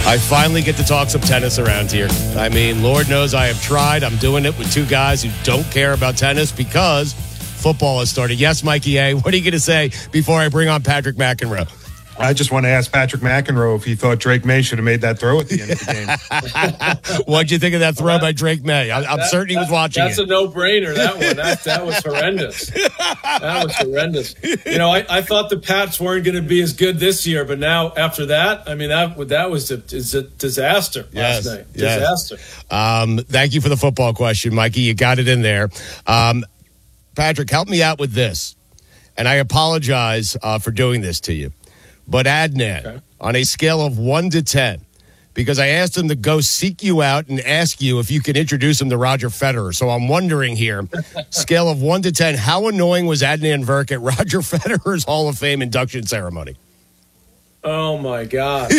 I finally get to talk some tennis around here. I mean, Lord knows I have tried. I'm doing it with two guys who don't care about tennis because football has started. Yes, Mikey A., what are you going to say before I bring on Patrick McEnroe? I just want to ask Patrick McEnroe if he thought Drake May should have made that throw at the end of the game. What'd you think of that throw by Drake May? I'm certain he was watching That's a no-brainer, that one. That was horrendous. That was horrendous. You know, I thought the Pats weren't going to be as good this year, but now after that, I mean, that was a disaster last night. Disaster. Thank you for the football question, Mikey. You got it in there. Patrick, help me out with this. And I apologize for doing this to you. But Adnan, on a scale of 1 to 10, because I asked him to go seek you out and ask you if you could introduce him to Roger Federer. So I'm wondering here, scale of 1 to 10, how annoying was Adnan Virk at Roger Federer's Hall of Fame induction ceremony? Oh my God!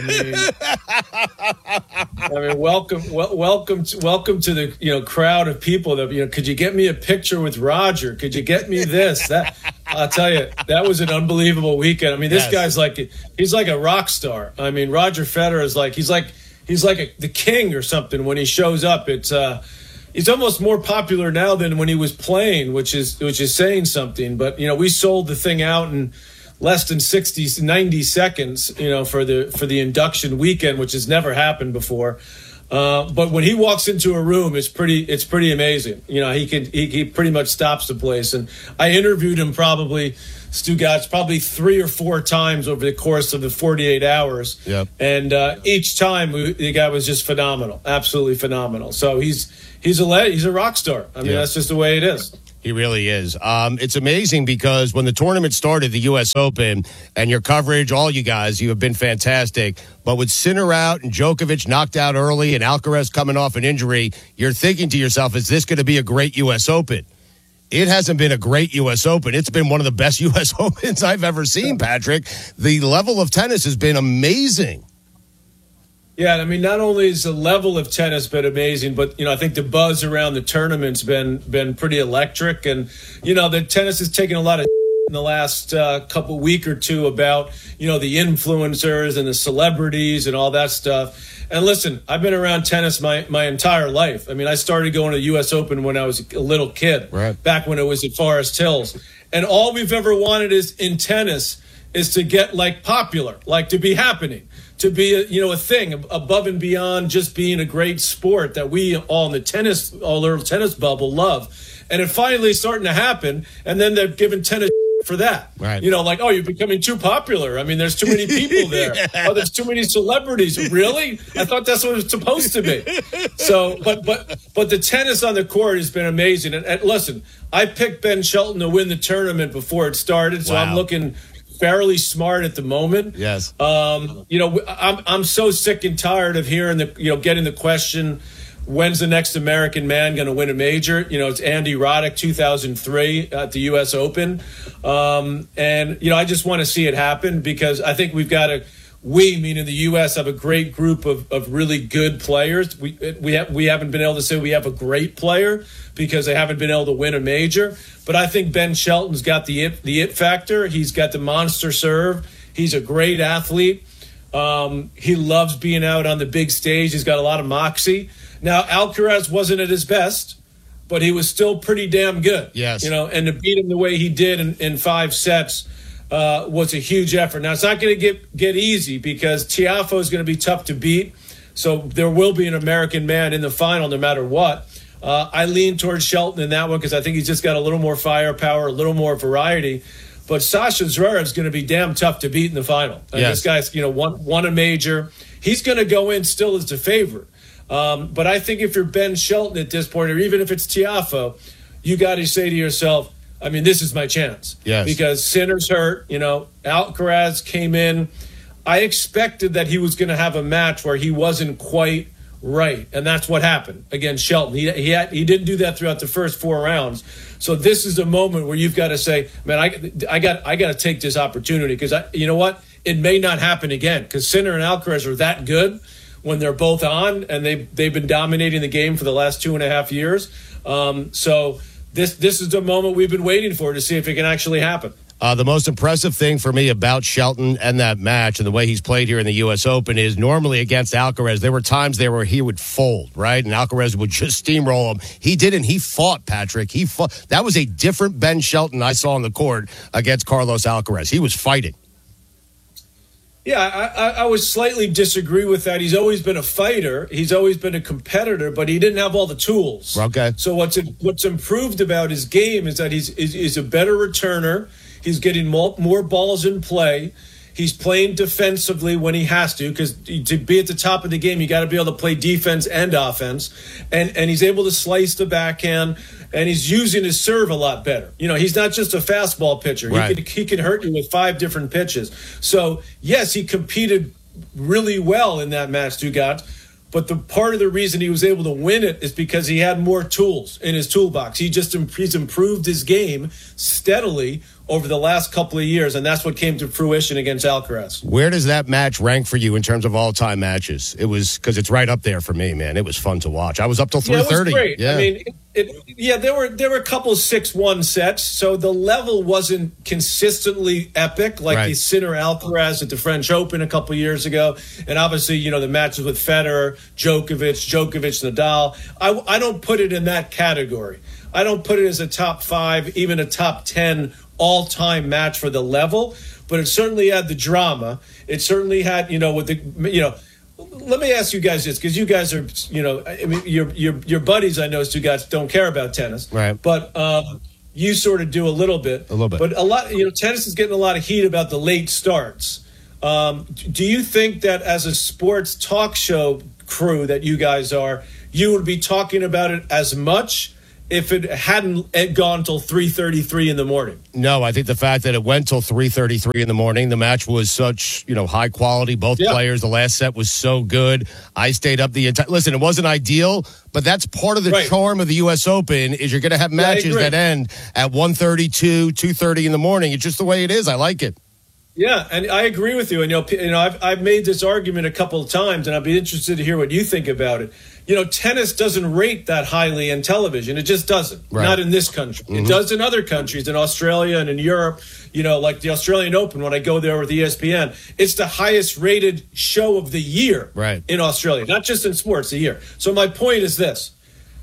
I mean, welcome to the crowd of people that could you get me a picture with Roger? Could you get me this? That I'll tell you, that was an unbelievable weekend. I mean, this guy's he's like a rock star. I mean, Roger Federer is he's like the king or something when he shows up. He's almost more popular now than when he was playing, which is saying something. But we sold the thing out in less than 90 seconds, for the induction weekend, which has never happened before. But when he walks into a room, it's pretty amazing. He pretty much stops the place. And I interviewed him probably 3 or 4 times over the course of the 48 hours. Yep. And each time the guy was just phenomenal, absolutely phenomenal. So he's a rock star. I mean, that's just the way it is. He really is. It's amazing because when the tournament started, the U.S. Open, and your coverage, all you guys, you have been fantastic. But with Sinner out and Djokovic knocked out early and Alcaraz coming off an injury, you're thinking to yourself, is this going to be a great U.S. Open? It hasn't been a great U.S. Open. It's been one of the best U.S. Opens I've ever seen, Patrick. The level of tennis has been amazing. Yeah, I mean, not only is the level of tennis been amazing, but, I think the buzz around the tournament's been pretty electric. And, the tennis has taken a lot of in the last couple week or two about, the influencers and the celebrities and all that stuff. And listen, I've been around tennis my entire life. I mean, I started going to the U.S. Open when I was a little kid, back when it was at Forest Hills. And all we've ever wanted in tennis is to get popular, to be happening. To be a thing above and beyond just being a great sport that we all in the little tennis bubble love. And it finally is starting to happen. And then they're giving tennis for that. Right. You're becoming too popular. I mean, there's too many people there. Oh, there's too many celebrities. Really? I thought that's what it was supposed to be. So, but the tennis on the court has been amazing. And listen, I picked Ben Shelton to win the tournament before it started. So I'm looking fairly smart at the moment. Yes. I'm so sick and tired of hearing getting the question, when's the next American man going to win a major? It's Andy Roddick, 2003 at the U.S. Open. I just want to see it happen because I think meaning the U.S., have a great group of really good players. We haven't been able to say we have a great player because they haven't been able to win a major. But I think Ben Shelton's got the it factor. He's got the monster serve. He's a great athlete. He loves being out on the big stage. He's got a lot of moxie. Now, Alcaraz wasn't at his best, but he was still pretty damn good. Yes. And to beat him the way he did in 5 sets was a huge effort. Now, it's not going to get easy because Tiafoe is going to be tough to beat. So there will be an American man in the final no matter what. I lean towards Shelton in that one because I think he's just got a little more firepower, a little more variety. But Sasha Zverev is going to be damn tough to beat in the final. This guy's won a major. He's going to go in still as the favorite. But I think if you're Ben Shelton at this point, or even if it's Tiafoe, you got to say to yourself, I mean, this is my chance. Yes. Because Sinner's hurt. Alcaraz came in. I expected that he was going to have a match where he wasn't quite right, and that's what happened against Shelton. He didn't do that throughout the first 4 rounds. So this is a moment where you've got to say, man, I got to take this opportunity because you know what? It may not happen again because Sinner and Alcaraz are that good when they're both on, and they've been dominating the game for the last 2.5 years. So this is the moment we've been waiting for to see if it can actually happen. The most impressive thing for me about Shelton and that match and the way he's played here in the U.S. Open is normally against Alcaraz, there were times there where he would fold, right? And Alcaraz would just steamroll him. He didn't. He fought, Patrick. He fought. That was a different Ben Shelton I saw on the court against Carlos Alcaraz. He was fighting. Yeah, I would slightly disagree with that. He's always been a fighter. He's always been a competitor, but he didn't have all the tools. Okay. So what's improved about his game is that he's a better returner. He's getting more balls in play. He's playing defensively when he has to, because to be at the top of the game, you got to be able to play defense and offense. And he's able to slice the backhand, and he's using his serve a lot better. You know, he's not just a fastball pitcher. Right. He can hurt you with 5 different pitches. So, yes, he competed really well in that match, Dugat. But the part of the reason he was able to win it is because he had more tools in his toolbox. He's improved his game steadily over the last couple of years, and that's what came to fruition against Alcaraz. Where does that match rank for you in terms of all-time matches? It was, because it's right up there for me, man. It was fun to watch. I was up till 3:30. Yeah, it was great. Yeah. I mean, there were a couple 6-1 sets, so the level wasn't consistently epic like the Sinner Alcaraz at the French Open a couple years ago, and obviously, you know, the matches with Federer, Djokovic, Nadal. I don't put it in that category. I don't put it as a top 5, even a top 10 all-time match for the level, but it certainly had the drama. It certainly had, with the, let me ask you guys this, because you guys are, I mean, your buddies, I know, two guys don't care about tennis, right? But you sort of do a little bit, but a lot, tennis is getting a lot of heat about the late starts. Do you think that as a sports talk show crew that you guys are, you would be talking about it as much if it hadn't gone till 3:33 in the morning? No, I think the fact that it went till 3:33 in the morning, the match was such, high quality. Both players, the last set was so good. I stayed up the entire. Listen, it wasn't ideal, but that's part of the charm of the U.S. Open. Is you're going to have matches that end at 1:32, 2:30 in the morning. It's just the way it is. I like it. Yeah, and I agree with you. And I've made this argument a couple of times, and I'd be interested to hear what you think about it. Tennis doesn't rate that highly in television. It just doesn't. Right. Not in this country. Mm-hmm. It does in other countries, in Australia and in Europe. Like the Australian Open, when I go there with ESPN, it's the highest rated show of the year in Australia, not just in sports, a year. So my point is this.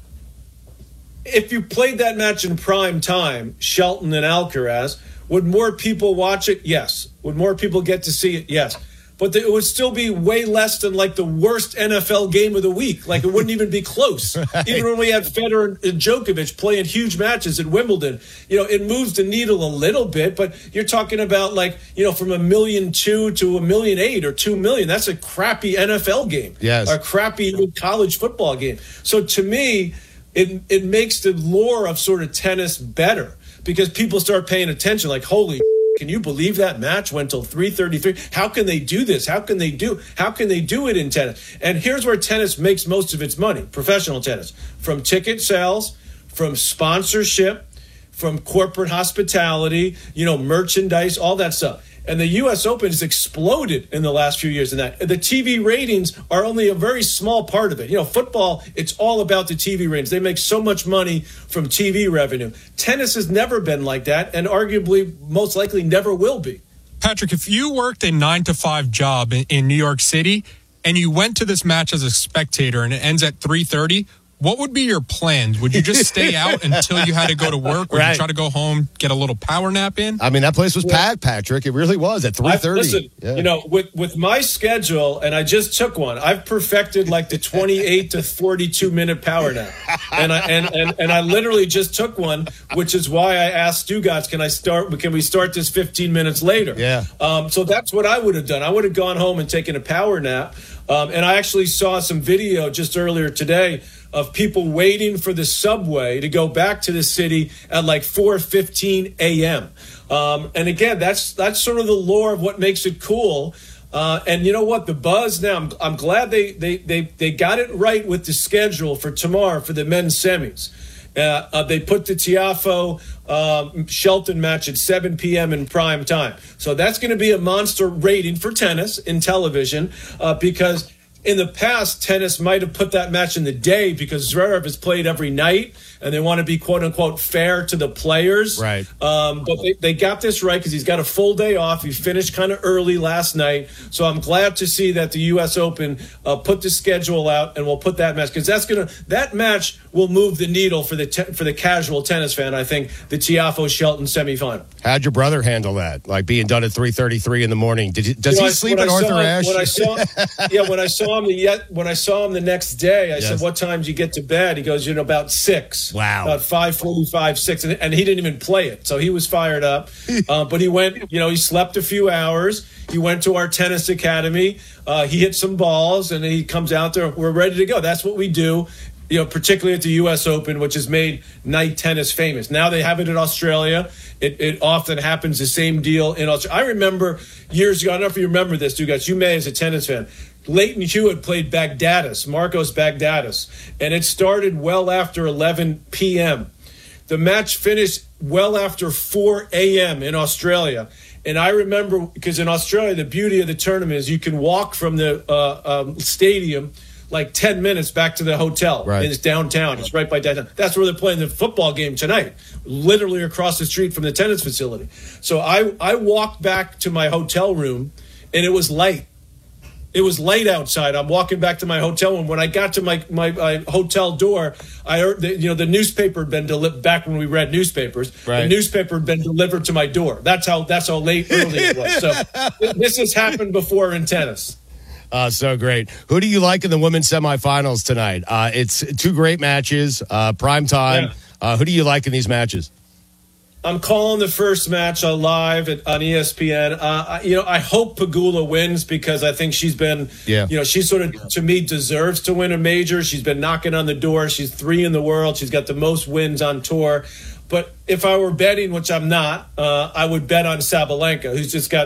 If you played that match in prime time, Shelton and Alcaraz, would more people watch it? Yes. Would more people get to see it? Yes. But it would still be way less than like the worst NFL game of the week. Like it wouldn't even be close. Even when we had Federer and Djokovic playing huge matches at Wimbledon, it moves the needle a little bit, but you're talking about from 1.2 million to 1.8 million or 2 million. That's a crappy NFL game. Yes. A crappy college football game. So to me, it makes the lore of sort of tennis better because people start paying attention like, holy, can you believe that match went till 3:33? How can they do this? How can they do it in tennis? And here's where tennis makes most of its money, professional tennis, from ticket sales, from sponsorship, from corporate hospitality, merchandise, all that stuff. And the U.S. Open has exploded in the last few years in that. The TV ratings are only a very small part of it. Football, it's all about the TV ratings. They make so much money from TV revenue. Tennis has never been like that, and arguably, most likely, never will be. Patrick, if you worked a 9-to-5 job in New York City and you went to this match as a spectator and it ends at 3:30, what would be your plans? Would you just stay out until you had to go to work? Would you try to go home, get a little power nap in? I mean, that place was packed, Patrick. It really was at 3:30. Listen, with my schedule, and I just took one, I've perfected like the 28 to 42 minute power nap. And I literally just took one, which is why I asked Stugotz, can we start this 15 minutes later? Yeah. So that's what I would have done. I would have gone home and taken a power nap. And I actually saw some video just earlier today of people waiting for the subway to go back to the city at like 4:15 a.m. And again, that's sort of the lore of what makes it cool. And you know what? The buzz now, I'm glad they got it right with the schedule for tomorrow for the men's semis. They put the Tiafoe Shelton match at 7 p.m. in prime time. So that's going to be a monster rating for tennis in television because in the past, tennis might have put that match in the day because Zverev has played every night and they want to be quote unquote fair to the players. Right. But they got this right because he's got a full day off. He finished kind of early last night. So I'm glad to see that the U.S. Open put the schedule out and we'll put that match because that match will move the needle for the casual tennis fan. I think the Tiafoe Shelton semifinal. How'd your brother handle that? Like being done at 3:33 in the morning? Does he sleep at Arthur Ashe? When I saw him the next day, I said, "What time did you get to bed?" He goes, about 6. Wow. About 5:45, 6, and he didn't even play it, so he was fired up. But he went, he slept a few hours. He went to our tennis academy. He hit some balls, and then he comes out there. We're ready to go. That's what we do. Particularly at the U.S. Open, which has made night tennis famous. Now they have it in Australia. It often happens the same deal in Australia. I remember years ago, I don't know if you remember this, dude, guys, you may as a tennis fan. Leighton Hewitt played Baghdatis, Marcos Baghdatis, and it started well after 11 p.m. The match finished well after 4 a.m. in Australia. And I remember, because in Australia, the beauty of the tournament is you can walk from the stadium like 10 minutes back to the hotel. Right. It's downtown. It's right by downtown. That's where they're playing the football game tonight, literally across the street from the tennis facility. So I walked back to my hotel room, and it was light. It was late outside. I'm walking back to my hotel room. When I got to my hotel door, I heard the newspaper had been delivered. Back when we read newspapers, right. The newspaper had been delivered to my door. That's how late early it was. So this has happened before in tennis. So great. Who do you like in the women's semifinals tonight? It's 2 great matches, prime time. Yeah. Who do you like in these matches? I'm calling the first match live on ESPN. I hope Pegula wins because I think she's been, she sort of, to me, deserves to win a major. She's been knocking on the door. She's 3 in the world. She's got the most wins on tour. But if I were betting, which I'm not, I would bet on Sabalenka, who's just got